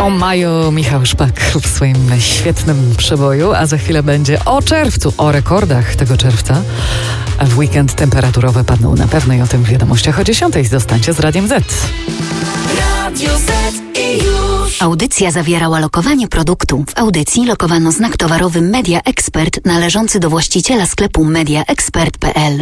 O maju Michał Szpak w swoim świetnym przeboju, a za chwilę będzie o czerwcu, o rekordach tego czerwca. A w weekend temperaturowe padną na pewno i o tym w wiadomościach o 10:00. Zostańcie z Radiem Z. Radio Z i już. Audycja zawierała lokowanie produktu. W audycji lokowano znak towarowy Media Expert należący do właściciela sklepu mediaexpert.pl.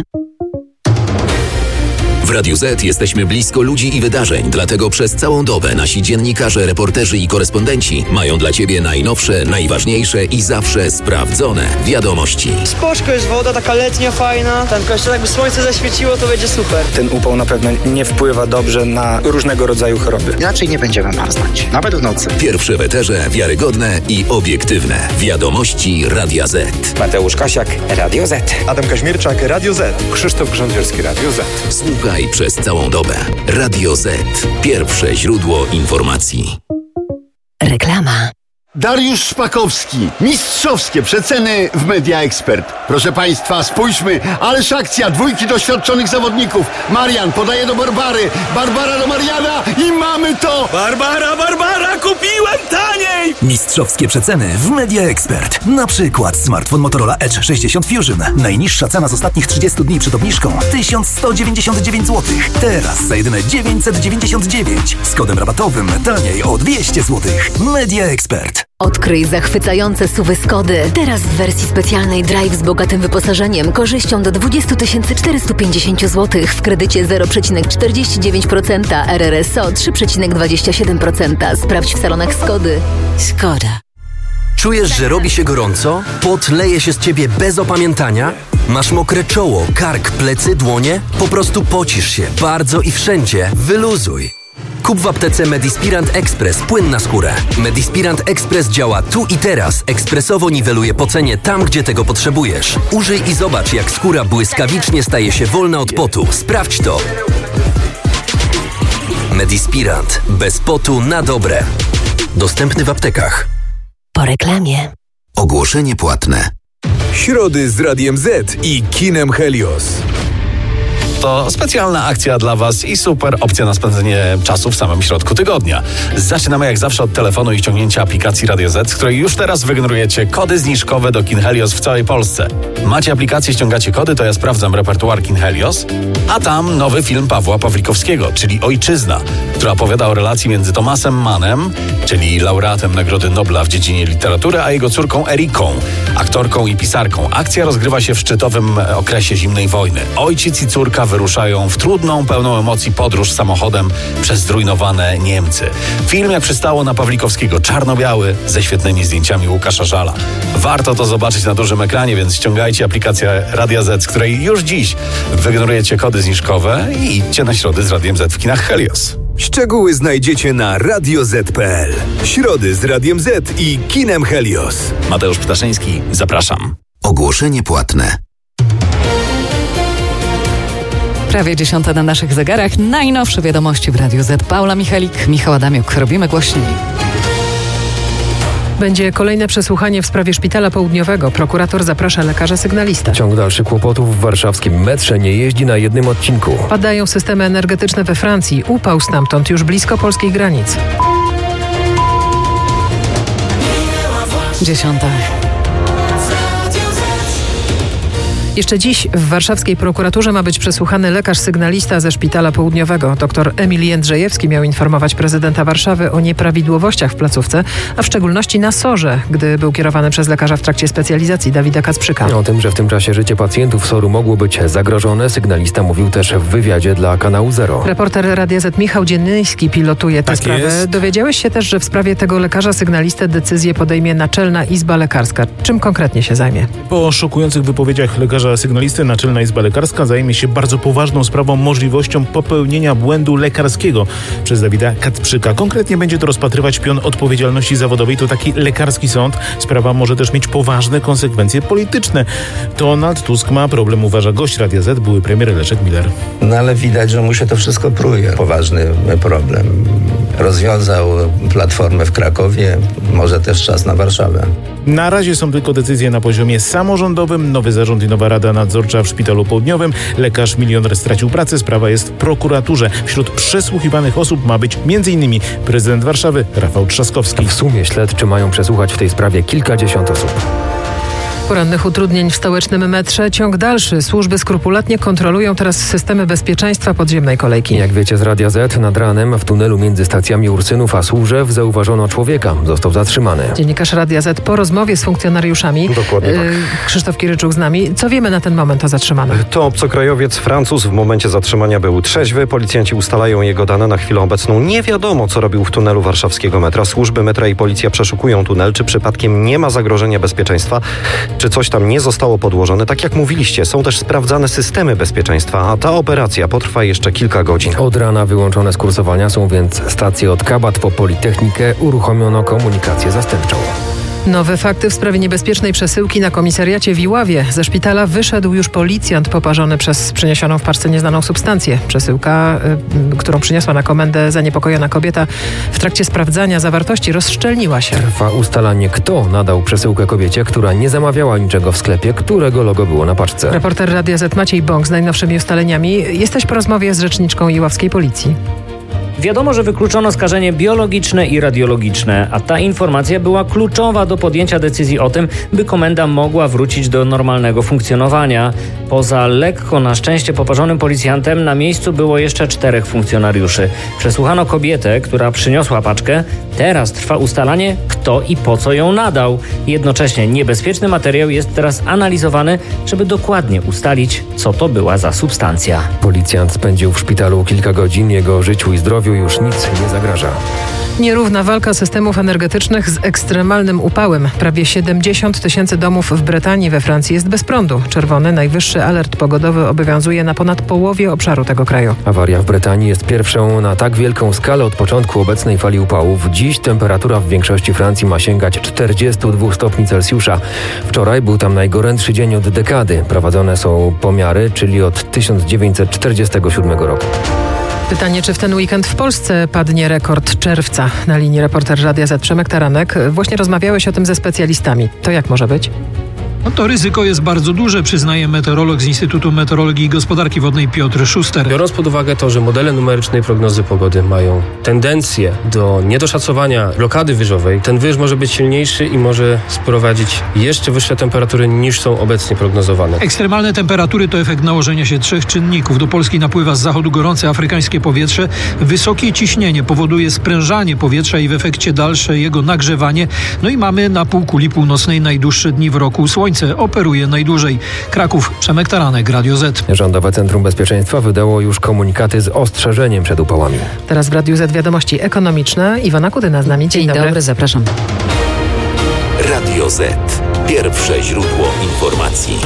W Radiu Z jesteśmy blisko ludzi i wydarzeń, dlatego przez całą dobę nasi dziennikarze, reporterzy i korespondenci mają dla Ciebie najnowsze, najważniejsze i zawsze sprawdzone wiadomości. Spoczko jest woda, taka letnia, fajna. Tam jeszcze jakby słońce zaświeciło, to będzie super. Ten upał na pewno nie wpływa dobrze na różnego rodzaju choroby. Inaczej nie będziemy marznąć, nawet w nocy. Pierwsze w eterze, wiarygodne i obiektywne wiadomości Radia Z. Mateusz Kasiak, Radio Z. Adam Kaźmierczak, Radio Z. Krzysztof Grządzielski, Radio Z. Słuchaj przez całą dobę. Radio Z. Pierwsze źródło informacji. Reklama. Dariusz Szpakowski. Mistrzowskie przeceny w Media Expert. Proszę Państwa, spójrzmy. Ależ akcja. 2 doświadczonych zawodników. Marian podaje do Barbary. Barbara do Mariana i mamy to! Barbara, kupiłem taniej! Mistrzowskie przeceny w Media Expert. Na przykład smartfon Motorola Edge 60 Fusion. Najniższa cena z ostatnich 30 dni przed obniżką 1199 zł. Teraz za jedyne 999. Z kodem rabatowym taniej o 200 zł. Media Expert. Odkryj zachwycające SUV-y Skody. Teraz w wersji specjalnej Drive z bogatym wyposażeniem, korzyścią do 20 450 zł w kredycie 0,49%, RRSO 3,27%. Sprawdź w salonach Skody. Skoda. Czujesz, że robi się gorąco? Pot leje się z ciebie bez opamiętania? Masz mokre czoło, kark, plecy, dłonie? Po prostu pocisz się bardzo i wszędzie. Wyluzuj. Kup w aptece Medispirant Express płyn na skórę. Medispirant Express działa tu i teraz. Ekspresowo niweluje pocenie tam, gdzie tego potrzebujesz. Użyj i zobacz, jak skóra błyskawicznie staje się wolna od potu. Sprawdź to. Medispirant. Bez potu na dobre. Dostępny w aptekach. Po reklamie. Ogłoszenie płatne. Środy z Radiem Z i kinem Helios. To specjalna akcja dla Was i super opcja na spędzenie czasu w samym środku tygodnia. Zaczynamy jak zawsze od telefonu i ściągnięcia aplikacji Radio Z, z której już teraz wygenerujecie kody zniżkowe do kin Helios w całej Polsce. Macie aplikację, ściągacie kody, to ja sprawdzam repertuar kin Helios, a tam nowy film Pawła Pawlikowskiego, czyli Ojczyzna, która opowiada o relacji między Tomasem Mannem, czyli laureatem Nagrody Nobla w dziedzinie literatury, a jego córką Eriką, aktorką i pisarką. Akcja rozgrywa się w szczytowym okresie zimnej wojny. Ojciec i córka wyruszają w trudną, pełną emocji podróż samochodem przez zrujnowane Niemcy. Film, jak przystało na Pawlikowskiego, czarno-biały, ze świetnymi zdjęciami Łukasza Żala. Warto to zobaczyć na dużym ekranie, więc ściągajcie aplikację Radia Z, z której już dziś wygenerujecie kody zniżkowe i idźcie na środy z Radiem Z w kinach Helios. Szczegóły znajdziecie na radioz.pl. Środy z Radiem Z i kinem Helios. Mateusz Ptaszyński, zapraszam. Ogłoszenie płatne. Prawie 10:00 na naszych zegarach. Najnowsze wiadomości w Radiu Z. Paula Michalik, Michał Adamiuk. Robimy głośniej. Będzie kolejne przesłuchanie w sprawie Szpitala Południowego. Prokurator zaprasza lekarza sygnalista. Ciąg dalszych kłopotów w warszawskim metrze nie jeździ na jednym odcinku. Padają systemy energetyczne we Francji. Upał stamtąd już blisko polskiej granicy. 10:00. Jeszcze dziś w warszawskiej prokuraturze ma być przesłuchany lekarz sygnalista ze Szpitala Południowego. Dr Emil Jędrzejewski miał informować prezydenta Warszawy o nieprawidłowościach w placówce, a w szczególności na SOR-ze, gdy był kierowany przez lekarza w trakcie specjalizacji Dawida Kacprzyka. O tym, że w tym czasie życie pacjentów SOR-u mogło być zagrożone, sygnalista mówił też w wywiadzie dla Kanału Zero. Reporter Radia Z Michał Dziennyjski pilotuje tę sprawę. Jest. Dowiedziałeś się też, że w sprawie tego lekarza sygnalistę decyzję podejmie Naczelna Izba Lekarska. Czym konkretnie się zajmie? Po szokujących wypowiedziach lekarza sygnalisty Naczelna Izba Lekarska zajmie się bardzo poważną sprawą, możliwością popełnienia błędu lekarskiego przez Dawida Kacprzyka. Konkretnie będzie to rozpatrywać pion odpowiedzialności zawodowej. To taki lekarski sąd. Sprawa może też mieć poważne konsekwencje polityczne. Donald Tusk ma problem, uważa gość Radia Z, były premier Leszek Miller. No ale widać, że mu się to wszystko pruje. Poważny problem. rozwiązał Platformę w Krakowie, może też czas na Warszawę. Na razie są tylko decyzje na poziomie samorządowym. Nowy zarząd i nowa rada nadzorcza w Szpitalu Południowym. Lekarz milioner stracił pracę. Sprawa jest w prokuraturze. Wśród przesłuchiwanych osób ma być m.in. prezydent Warszawy Rafał Trzaskowski. W sumie śledczy mają przesłuchać w tej sprawie kilkadziesiąt osób. Porannych utrudnień w stołecznym metrze. Ciąg dalszy. Służby skrupulatnie kontrolują teraz systemy bezpieczeństwa podziemnej kolejki. Jak wiecie z Radia Z, nad ranem w tunelu między stacjami Ursynów a Służew zauważono człowieka. Został zatrzymany. Dziennikarz Radia Z po rozmowie z funkcjonariuszami. Dokładnie tak. Krzysztof Kiryczuk z nami. Co wiemy na ten moment o zatrzymanym? To obcokrajowiec Francuz. W momencie zatrzymania był trzeźwy. Policjanci ustalają jego dane. Na chwilę obecną nie wiadomo, co robił w tunelu warszawskiego metra. Służby metra i policja przeszukują tunel. Czy przypadkiem nie ma zagrożenia bezpieczeństwa? Czy coś tam nie zostało podłożone? Tak jak mówiliście, są też sprawdzane systemy bezpieczeństwa, a ta operacja potrwa jeszcze kilka godzin. Od rana wyłączone z kursowania są więc stacje od Kabat po Politechnikę. Uruchomiono komunikację zastępczą. Nowe fakty w sprawie niebezpiecznej przesyłki na komisariacie w Iławie. Ze szpitala wyszedł już policjant poparzony przez przyniesioną w paczce nieznaną substancję. Przesyłka, którą przyniosła na komendę zaniepokojona kobieta, w trakcie sprawdzania zawartości rozszczelniła się. Trwa ustalanie, kto nadał przesyłkę kobiecie, która nie zamawiała niczego w sklepie, którego logo było na paczce. Reporter Radia Z Maciej Bąk z najnowszymi ustaleniami. Jesteś po rozmowie z rzeczniczką iławskiej policji. Wiadomo, że wykluczono skażenie biologiczne i radiologiczne, a ta informacja była kluczowa do podjęcia decyzji o tym, by komenda mogła wrócić do normalnego funkcjonowania. Poza lekko na szczęście poparzonym policjantem na miejscu było jeszcze 4 funkcjonariuszy. Przesłuchano kobietę, która przyniosła paczkę. Teraz trwa ustalanie, kto i po co ją nadał. Jednocześnie niebezpieczny materiał jest teraz analizowany, żeby dokładnie ustalić, co to była za substancja. Policjant spędził w szpitalu kilka godzin. Jego życiu i zdrowiu już nic nie zagraża. Nierówna walka systemów energetycznych z ekstremalnym upałem. Prawie 70 000 domów w Brytanii we Francji jest bez prądu. Czerwony, najwyższy alert pogodowy obowiązuje na ponad połowie obszaru tego kraju. Awaria w Brytanii jest pierwszą na tak wielką skalę od początku obecnej fali upałów. Dziś temperatura w większości Francji ma sięgać 42 stopni Celsjusza. Wczoraj był tam najgorętszy dzień od dekady. Prowadzone są pomiary, czyli od 1947 roku. Pytanie, czy w ten weekend w Polsce padnie rekord czerwca? Na linii reporter Radia Z Przemek Taranek. Właśnie rozmawiałeś o tym ze specjalistami. To jak może być? No to ryzyko jest bardzo duże, przyznaje meteorolog z Instytutu Meteorologii i Gospodarki Wodnej Piotr Szuster. Biorąc pod uwagę to, że modele numerycznej prognozy pogody mają tendencję do niedoszacowania blokady wyżowej, ten wyż może być silniejszy i może sprowadzić jeszcze wyższe temperatury niż są obecnie prognozowane. Ekstremalne temperatury to efekt nałożenia się 3 czynników. Do Polski napływa z zachodu gorące afrykańskie powietrze. Wysokie ciśnienie powoduje sprężanie powietrza i w efekcie dalsze jego nagrzewanie. No i mamy na półkuli północnej najdłuższe dni w roku. Słońce operuje najdłużej. Kraków, Przemek Taranek, Radio Z. Rządowe Centrum Bezpieczeństwa wydało już komunikaty z ostrzeżeniem przed upałami. Teraz w Radiu Z wiadomości ekonomiczne. Iwona Kudyna z nami. Dzień dobry, zapraszam. Radio Z. Pierwsze źródło informacji.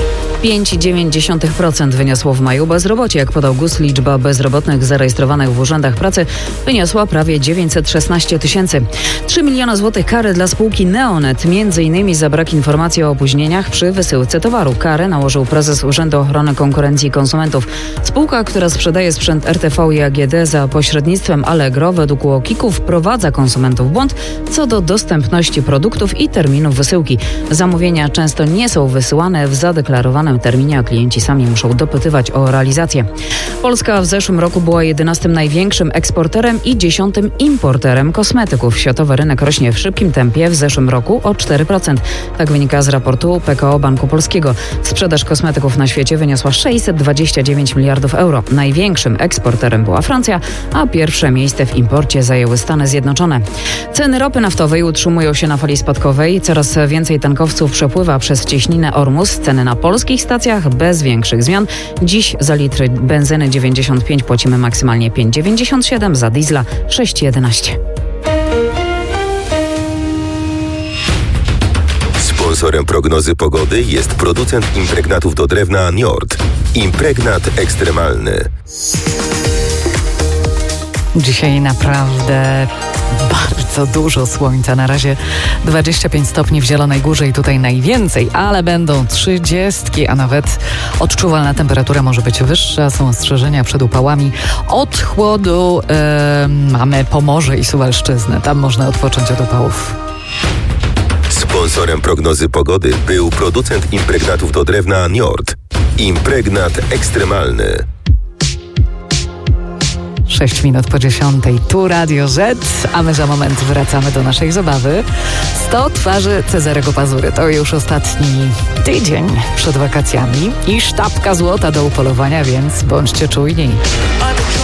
5,9% wyniosło w maju bezrobocie. Jak podał GUS, liczba bezrobotnych zarejestrowanych w urzędach pracy wyniosła prawie 916 000. 3 miliony złotych kary dla spółki Neonet, m.in. za brak informacji o opóźnieniach przy wysyłce towaru. Karę nałożył prezes Urzędu Ochrony Konkurencji i Konsumentów. Spółka, która sprzedaje sprzęt RTV i AGD za pośrednictwem Allegro, według UOKiK-u wprowadza konsumentów w błąd co do dostępności produktów i terminów wysyłki. Zamówienia często nie są wysyłane w zadeklarowanym terminie, a klienci sami muszą dopytywać o realizację. Polska w zeszłym roku była 11. największym eksporterem i 10. importerem kosmetyków. Światowy rynek rośnie w szybkim tempie, w zeszłym roku o 4%. Tak wynika z raportu PKO Banku Polskiego. Sprzedaż kosmetyków na świecie wyniosła 629 miliardów euro. Największym eksporterem była Francja, a pierwsze miejsce w imporcie zajęły Stany Zjednoczone. Ceny ropy naftowej utrzymują się na fali spadkowej. Coraz więcej tankowców przepływa przez cieśninę Ormus. Ceny na polskich stacjach bez większych zmian. Dziś za litr benzyny 95 płacimy maksymalnie 5,97, za diesla 6,11. Sponsorem prognozy pogody jest producent impregnatów do drewna Njord. Impregnat ekstremalny. Dzisiaj naprawdę bardzo bardzo dużo słońca. Na razie 25 stopni w Zielonej Górze i tutaj najwięcej, ale będą 30, a nawet odczuwalna temperatura może być wyższa. Są ostrzeżenia przed upałami. Od chłodu mamy Pomorze i Suwalszczyznę. Tam można odpocząć od upałów. Sponsorem prognozy pogody był producent impregnatów do drewna Njord. Impregnat ekstremalny. 6 minut po 10. Tu Radio Z, a my za moment wracamy do naszej zabawy. 100 twarzy Cezarego Pazury. To już ostatni tydzień przed wakacjami i sztabka złota do upolowania, więc bądźcie czujni.